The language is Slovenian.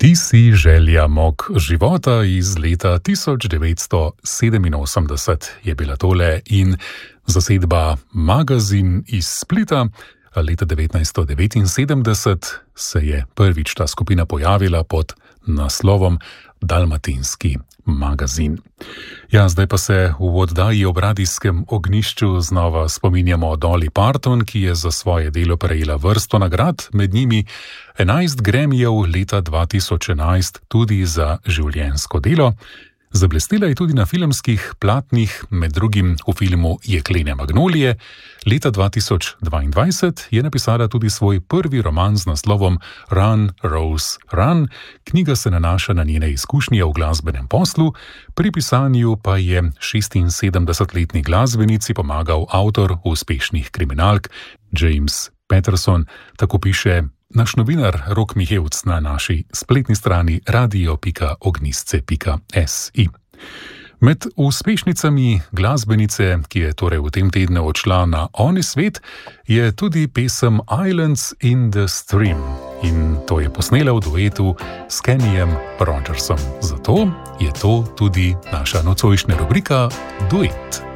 Ti si želja mog života iz leta 1987 je bila tole in zasedba Magazin iz Splita. Leta 1979 se je prvič ta skupina pojavila pod naslovom Dalmatinski magazin. Ja, zdaj pa se v oddaji ob radijskem ognjišču znova spominjamo Dolly Parton, ki je za svoje delo prejela vrsto nagrad, med njimi 11 Grammyjev leta 2011 tudi za življenjsko delo. Zablestela je tudi na filmskih platnih, med drugim v filmu Jeklene magnolije. Leta 2022 je napisala tudi svoj prvi roman z naslovom Run, Rose, Run. Knjiga se nanaša na njene izkušnje v glasbenem poslu, pri pisanju pa je 76-letni glasbenici pomagal avtor uspešnih kriminalk James Patterson, tako piše naš novinar Rok Mihevc na naši spletni strani radio.ognisce.si. Med uspešnicami glasbenice, ki je torej v tem tednu odšla na oni svet, je tudi pesem Islands in the Stream. In to je posnela v duetu s Kennyjem Rogersom. Zato je to tudi naša nocojšnja rubrika Duet.